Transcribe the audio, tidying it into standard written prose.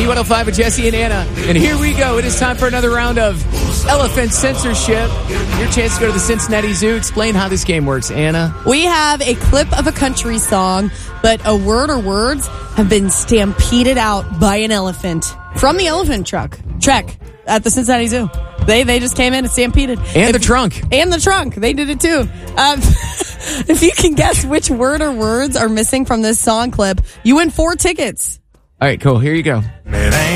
B105 with Jesse and Anna. And here we go. It is time for another round of Elephant Censorship. Your chance to go to the Cincinnati Zoo. Explain how this game works, Anna. We have a clip of a country song, but a word or words have been stampeded out by an elephant from the elephant trek at the Cincinnati Zoo. They just came in and stampeded. And the trunk. And the trunk. They did it too. If you can guess which word or words are missing from this song clip, you win 4 tickets. All right, cool. Here you go.